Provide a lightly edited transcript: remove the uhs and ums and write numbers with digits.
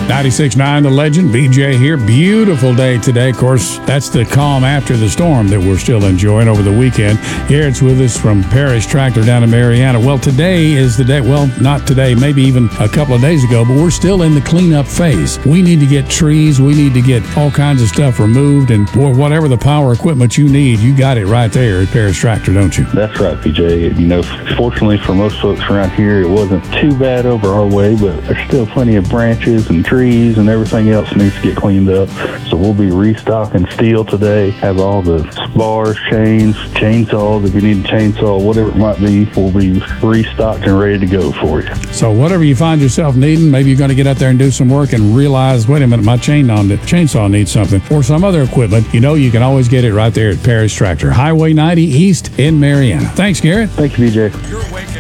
96.9 The Legend, BJ here. Beautiful day today. Of course, that's the calm after the storm that we're still enjoying over the weekend. Garrett's with us from Parrish Tractor down in Marianna. Well, today is the day. Well, not today, maybe even a couple of days ago, but we're still in the cleanup phase. We need to get trees. We need to get all kinds of stuff removed. And boy, whatever the power equipment you need, you got it right there at Parrish Tractor, don't you? That's right, PJ. You know, fortunately for most folks around here, it wasn't too bad over our way, but there's still plenty of branches and trees and everything else needs to get cleaned up. So we'll be restocking steel today, have all the spars, chains, chainsaws, if you need a chainsaw, whatever it might be, we'll be restocked and ready to go for you. So whatever you find yourself needing, maybe you're going to get out there and do some work and realize, wait a minute, my chainsaw needs something, or some other equipment, you know you can always get it right there at Parrish Tractor, Highway 90 East in Marianna. Thanks, Garrett. Thank you, BJ.